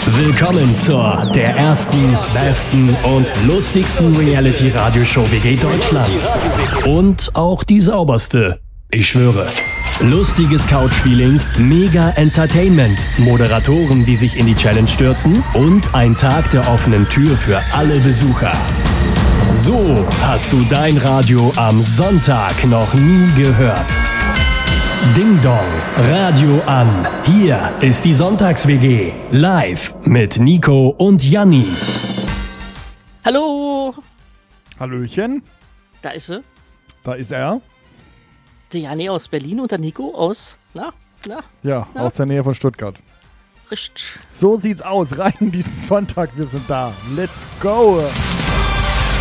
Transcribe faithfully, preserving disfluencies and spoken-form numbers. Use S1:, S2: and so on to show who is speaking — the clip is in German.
S1: Willkommen zur der ersten, besten und lustigsten Reality-Radioshow W G Deutschlands. Und auch die sauberste. Ich schwöre. Lustiges Couch-Feeling, mega Entertainment, Moderatoren, die sich in die Challenge stürzen und ein Tag der offenen Tür für alle Besucher. So hast du dein Radio am Sonntag noch nie gehört. Ding Dong, Radio an. Hier ist die Sonntags-W G. Live mit Nico und Janni.
S2: Hallo.
S3: Hallöchen.
S2: Da ist sie.
S3: Da ist er.
S2: Der Janni aus Berlin und der Nico aus, na, na.
S3: Ja,
S2: na?
S3: aus der Nähe von Stuttgart.
S2: Richtig.
S3: So sieht's aus. Rein diesen Sonntag, wir sind da. Let's go.